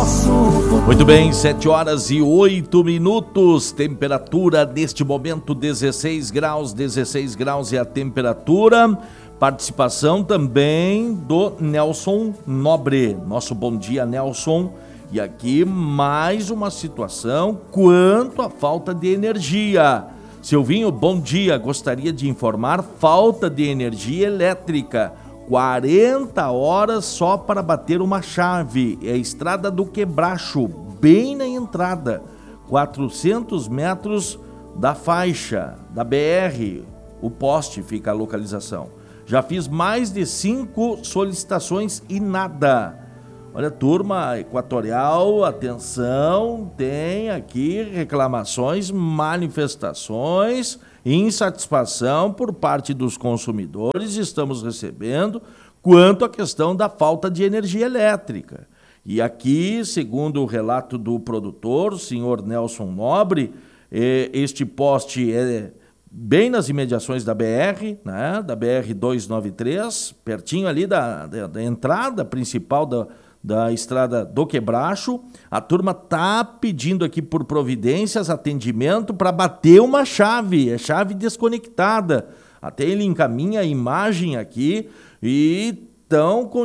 Muito bem, 7h08, temperatura neste momento 16 graus é a temperatura. Participação também do Nelson Nobre. Nosso bom dia, Nelson. E aqui mais uma situação quanto à falta de energia. Silvinho, bom dia. Gostaria de informar falta de energia elétrica. 40 horas só para bater uma chave. É a estrada do Quebracho, bem na entrada. 400 metros da faixa da BR. O poste fica a localização. Já fiz mais de 5 solicitações e nada. Olha, turma Equatorial, atenção, tem aqui reclamações, manifestações, insatisfação por parte dos consumidores, estamos recebendo, quanto à questão da falta de energia elétrica. E aqui, segundo o relato do produtor, o senhor Nelson Nobre, este poste é bem nas imediações da BR, né, da BR-293, pertinho ali da entrada principal da estrada do Quebracho. A turma tá pedindo aqui por providências, atendimento para bater uma chave, é chave desconectada. Até ele encaminha a imagem aqui e estão com